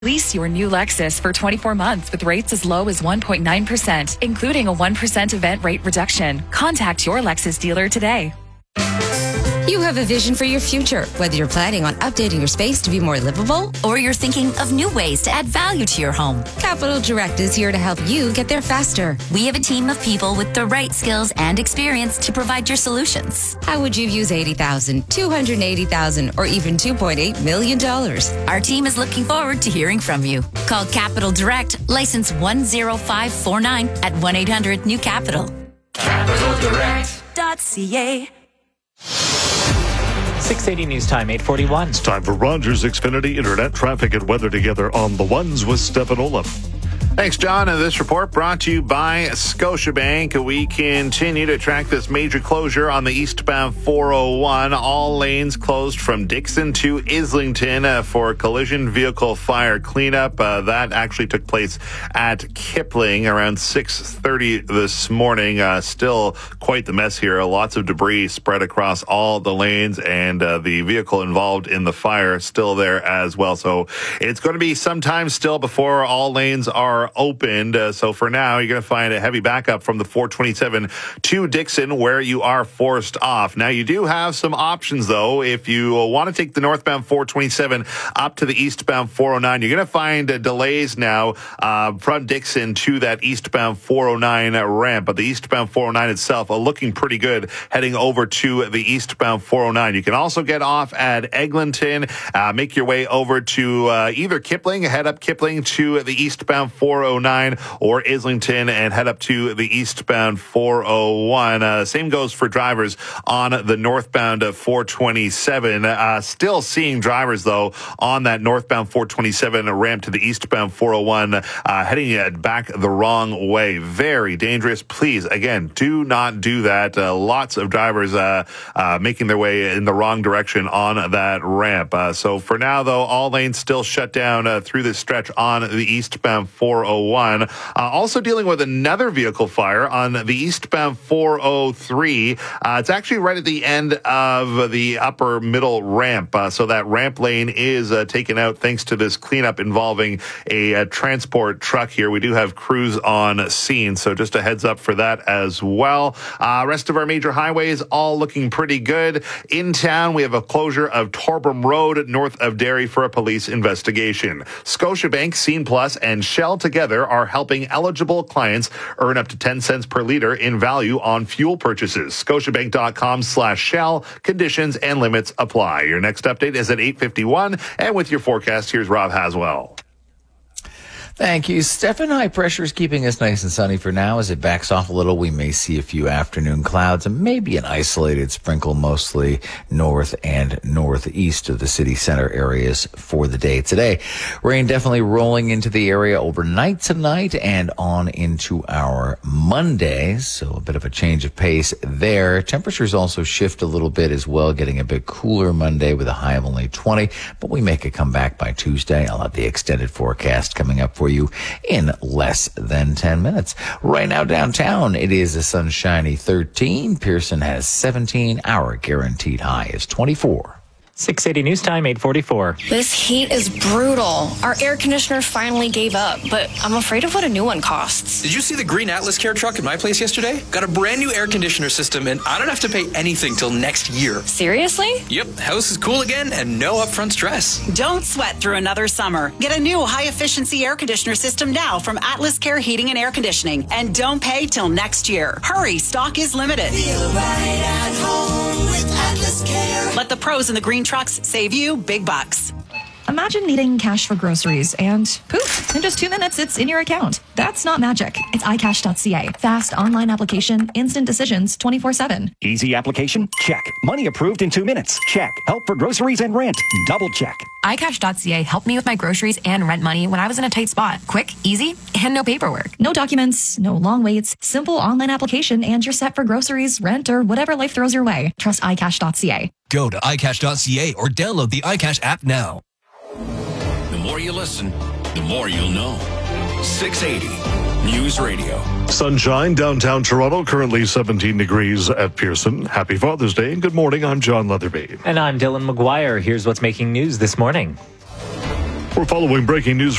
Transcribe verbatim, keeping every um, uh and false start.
Lease your new Lexus for twenty-four months with rates as low as one point nine percent, including a one percent event rate reduction. Contact your Lexus dealer today. You have a vision for your future, whether you're planning on updating your space to be more livable or you're thinking of new ways to add value to your home. Capital Direct is here to help you get there faster. We have a team of people with the right skills and experience to provide your solutions. How would you use eighty thousand dollars, two hundred eighty thousand dollars, or even two point eight million dollars? Our team is looking forward to hearing from you. Call Capital Direct, license one zero five four nine at one eight hundred new capital. capital direct dot c a six eighty News Time, eight forty-one. It's time for Rogers Xfinity Internet Traffic and Weather together on the ones with Stefan Olaf. Thanks, John. And this report brought to you by Scotiabank. We continue to track this major closure on the eastbound four oh one. All lanes closed from Dixon to Islington uh, for collision vehicle fire cleanup. Uh, that actually took place at Kipling around six thirty this morning. Uh, still quite the mess here. Lots of debris spread across all the lanes, and uh, the vehicle involved in the fire still there as well. So it's going to be some time still before all lanes are opened. Uh, so for now, you're going to find a heavy backup from the four twenty-seven to Dixon where you are forced off. Now, you do have some options, though. If you want to take the northbound four twenty-seven up to the eastbound four oh nine, you're going to find uh, delays now uh, from Dixon to that eastbound four oh nine ramp. But the eastbound four oh nine itself are looking pretty good heading over to the eastbound four oh nine. You can also get off at Eglinton, uh, make your way over to uh, either Kipling, head up Kipling to the eastbound four oh nine, or Islington and head up to the eastbound four oh one. Uh, same goes for drivers on the northbound four twenty-seven. Uh, still seeing drivers, though, on that northbound four twenty-seven ramp to the eastbound four oh one, uh, heading uh, back the wrong way. Very dangerous. Please, again, do not do that. Uh, lots of drivers uh, uh, making their way in the wrong direction on that ramp. Uh, so for now, though, all lanes still shut down uh, through this stretch on the eastbound four oh one. Uh, also dealing with another vehicle fire on the eastbound four oh three. Uh, it's actually right at the end of the upper middle ramp. Uh, so that ramp lane is uh, taken out thanks to this cleanup involving a, a transport truck here. We do have crews on scene, so just a heads up for that as well. Uh, rest of our major highways all looking pretty good. In town, we have a closure of Torbram Road north of Derry for a police investigation. Scotiabank, Scene Plus, and Shell together are helping eligible clients earn up to ten cents per liter in value on fuel purchases. Scotiabank.com slash Shell. Conditions and limits apply. Your next update is at eight fifty-one. And with your forecast, here's Rob Haswell. Thank you, Stefan. High pressure is keeping us nice and sunny for now. As it backs off a little, we may see a few afternoon clouds and maybe an isolated sprinkle, mostly north and northeast of the city center areas for the day today. Rain definitely rolling into the area overnight tonight and on into our Monday. So a bit of a change of pace there. Temperatures also shift a little bit as well, getting a bit cooler Monday with a high of only twenty. But we make a comeback by Tuesday. I'll have the extended forecast coming up for you in less than ten minutes. Right now downtown, it is a sunshiny thirteen. Pearson has seventeen. Our guaranteed high is twenty-four. six eighty News Time, eight forty-four. This heat is brutal. Our air conditioner finally gave up, but I'm afraid of what a new one costs. Did you see the green Atlas Care truck at my place yesterday? Got a brand new air conditioner system, and I don't have to pay anything till next year. Seriously? Yep, house is cool again and no upfront stress. Don't sweat through another summer. Get a new high-efficiency air conditioner system now from Atlas Care Heating and Air Conditioning, and don't pay till next year. Hurry, stock is limited. Feel right at home with Atlas Care. Let the pros in the green trucks save you big bucks. Imagine needing cash for groceries and poof, in just two minutes, it's in your account. That's not magic. It's i cash dot c a. Fast online application, instant decisions, twenty-four seven. Easy application? Check. Money approved in two minutes? Check. Help for groceries and rent? Double check. i cash dot c a helped me with my groceries and rent money when I was in a tight spot. Quick, easy, and no paperwork. No documents, no long waits, simple online application, and you're set for groceries, rent, or whatever life throws your way. Trust i cash dot c a. Go to i cash dot c a or download the iCash app now. The more you listen, the more you'll know. six eighty News Radio. Sunshine downtown Toronto, currently seventeen degrees at Pearson. Happy Father's Day and good morning. I'm John Leatherby. And I'm Dylan McGuire. Here's what's making news this morning. We're following breaking news